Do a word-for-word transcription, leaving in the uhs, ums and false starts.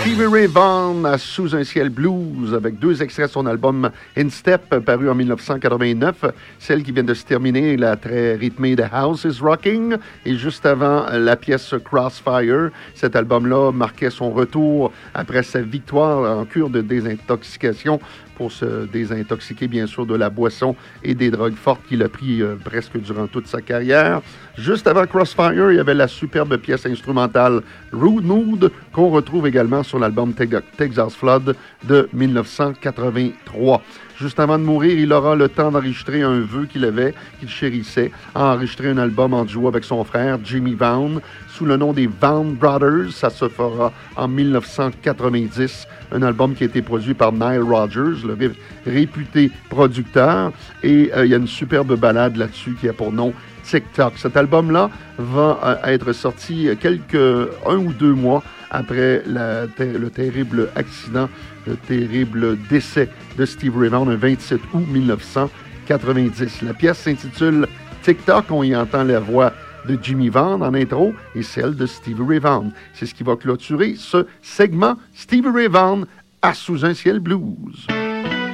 Stevie Ray Vaughan à Sous un ciel blues avec deux extraits de son album In Step paru en dix-neuf cent quatre-vingt-neuf, celle qui vient de se terminer, la très rythmée The House is Rocking, et juste avant la pièce Crossfire. Cet album-là marquait son retour après sa victoire en cure de désintoxication pour se désintoxiquer, bien sûr, de la boisson et des drogues fortes qu'il a pris euh, presque durant toute sa carrière. Juste avant Crossfire, il y avait la superbe pièce instrumentale Rude Mood, qu'on retrouve également sur l'album Te- Texas Flood de dix-neuf cent quatre-vingt-trois. Juste avant de mourir, il aura le temps d'enregistrer un vœu qu'il avait, qu'il chérissait, enregistrer un album en duo avec son frère Jimmy Vaughan, sous le nom des Vaughan Brothers. Ça se fera en dix-neuf cent quatre-vingt-dix, un album qui a été produit par Nile Rodgers, le ré- réputé producteur, et euh, il y a une superbe ballade là-dessus qui a pour nom TikTok. Cet album-là va euh, être sorti quelques, un ou deux mois après la, ter- le terrible accident, le terrible décès de Steve Ray Vaughan, le vingt-sept août dix-neuf cent quatre-vingt-dix. La pièce s'intitule TikTok. On y entend la voix de Jimmy Vaughan en intro et celle de Stevie Ray Vaughan. C'est ce qui va clôturer ce segment Stevie Ray Vaughan à Sous un ciel blues.